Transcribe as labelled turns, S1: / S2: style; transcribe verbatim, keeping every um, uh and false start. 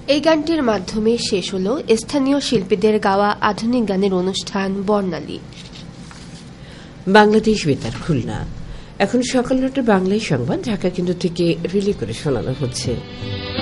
S1: এই গানটির মাধ্যমে শেষ হল স্থানীয় শিল্পীদের গাওয়া আধুনিক গানের অনুষ্ঠান বর্ণালী।
S2: বাংলাদেশ বেতার খুলনা। এখন সকাল নটার বাংলায় সংবাদ ঢাকা কেন্দ্র থেকে রিলে করে শোনানো হচ্ছে।